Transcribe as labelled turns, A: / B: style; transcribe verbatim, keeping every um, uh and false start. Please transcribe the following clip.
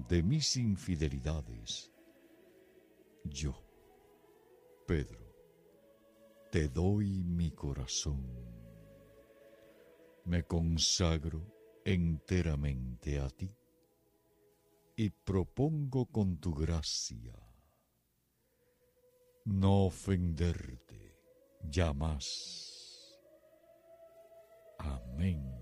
A: de mis infidelidades, yo, Pedro, te doy mi corazón. Me consagro enteramente a ti y propongo con tu gracia no ofenderte ya más. Amén.